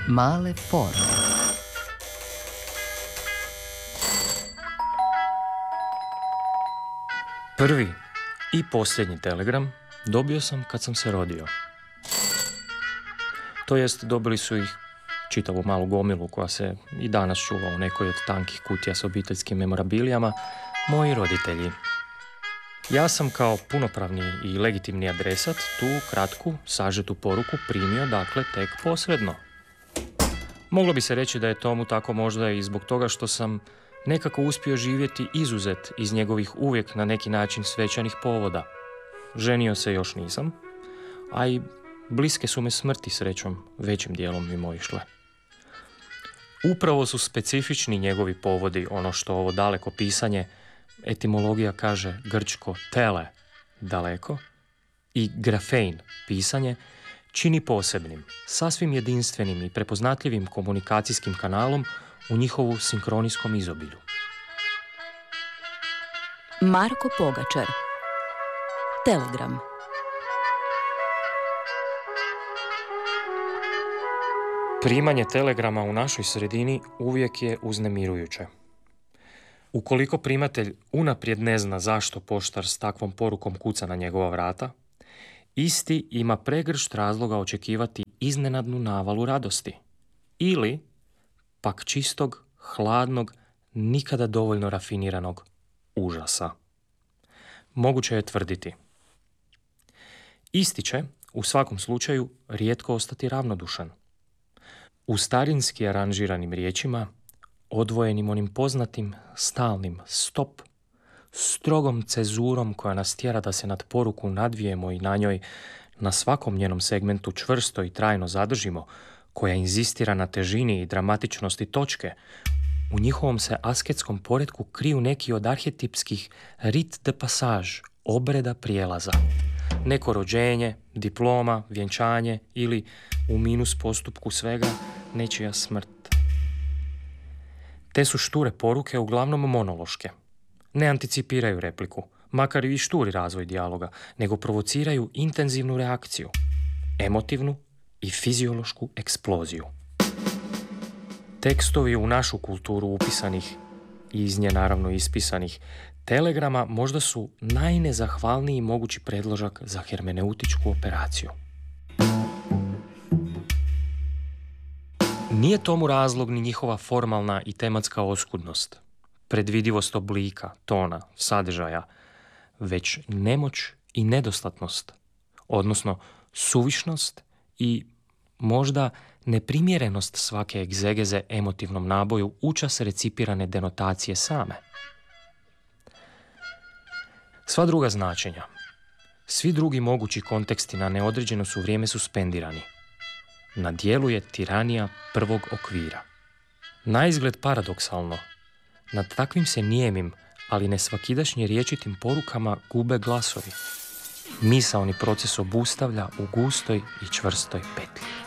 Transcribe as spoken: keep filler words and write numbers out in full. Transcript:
Male poruke. Prvi i posljednji telegram dobio sam kad sam se rodio. To jest, dobili su ih čitavu malu gomilu koja se i danas čuva u nekoj od tankih kutija s obiteljskim memorabilijama, moji roditelji. Ja sam kao punopravni i legitimni adresat tu kratku, sažetu poruku primio, dakle, tek posredno. Moglo bi se reći da je tomu tako možda i zbog toga što sam nekako uspio živjeti izuzet iz njegovih uvijek na neki način svečanih povoda. Ženio se još nisam, a i bliske su me smrti srećom većim dijelom mimo išle. Upravo su specifični njegovi povodi, ono što ovo daleko pisanje, etimologija kaže grčko tele, daleko, i grafein, pisanje, čini posebnim, sasvim jedinstvenim i prepoznatljivim komunikacijskim kanalom u njihovu sinkronijskom izobilju. Marko Pogačar. Telegram. Primanje telegrama u našoj sredini uvijek je uznemirujuće. Ukoliko primatelj unaprijed ne zna zašto poštar s takvom porukom kuca na njegova vrata, isti ima pregršt razloga očekivati iznenadnu navalu radosti ili pak čistog, hladnog, nikada dovoljno rafiniranog užasa. Moguće je tvrditi. Isti će, u svakom slučaju, rijetko ostati ravnodušan. U starinski aranžiranim riječima, odvojenim onim poznatim, stalnim stop, strogom cezurom koja nas tjera da se nad poruku nadvijemo i na njoj, na svakom njenom segmentu čvrsto i trajno zadržimo, koja inzistira na težini i dramatičnosti točke, u njihovom se asketskom poretku kriju neki od arhetipskih rit de passage, obreda prijelaza. Neko rođenje, diploma, vjenčanje ili, u minus postupku svega, nečija smrt. Te su šture poruke uglavnom monološke. Ne anticipiraju repliku, makar i šturi razvoj dijaloga, nego provociraju intenzivnu reakciju, emotivnu i fiziološku eksploziju. Tekstovi u našu kulturu upisanih i iz nje naravno ispisanih telegrama možda su najnezahvalniji mogući predložak za hermeneutičku operaciju. Nije tomu razlog ni njihova formalna i tematska oskudnost, predvidivost oblika, tona, sadržaja, već nemoć i nedostatnost, odnosno suvišnost i možda neprimjerenost svake egzegeze emotivnom naboju učas recipirane denotacije same. Sva druga značenja, svi drugi mogući konteksti na neodređeno su vrijeme suspendirani. Na djelu je tiranija prvog okvira. Naizgled paradoksalno, nad takvim se nijemim, ali nesvakidašnje riječitim porukama gube glasovi. Misaoni proces obustavlja u gustoj i čvrstoj petlji.